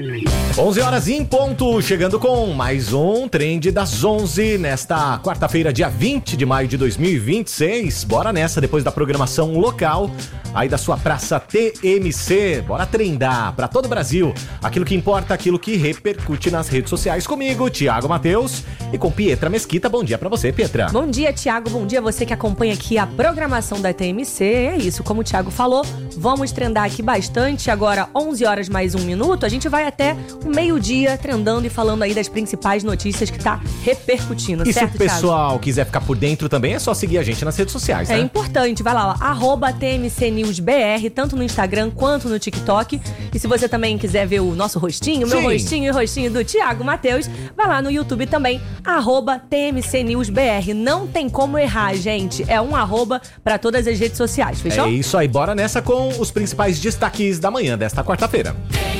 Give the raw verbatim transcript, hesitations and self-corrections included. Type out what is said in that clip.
onze horas em ponto, chegando com mais um Trend das onze, nesta quarta-feira, dia vinte de maio de dois mil e vinte e seis. Bora nessa, depois da programação local aí da sua praça T M C. Bora trendar pra todo o Brasil aquilo que importa, aquilo que repercute nas redes sociais. Comigo, Thiago Matheus, e com Pietra Mesquita. Bom dia pra você, Pietra. Bom dia, Thiago. Bom dia você que acompanha aqui a programação da T M C. É isso, como o Thiago falou, vamos trendar aqui bastante. Agora, onze horas mais um minuto, a gente vai até o meio-dia trendando e falando aí das principais notícias que tá repercutindo, e certo, se o pessoal Thiago? quiser ficar por dentro também, é só seguir a gente nas redes sociais, É né? importante, vai lá, ó, arroba T M C News B R, tanto no Instagram quanto no TikTok. E se você também quiser ver o nosso rostinho, meu Sim. rostinho e o rostinho do Thiago Matheus, vai lá no YouTube também, arroba T M C News B R. Não tem como errar, gente. É um arroba pra todas as redes sociais, fechou? É isso aí, bora nessa com os principais destaques da manhã desta quarta-feira.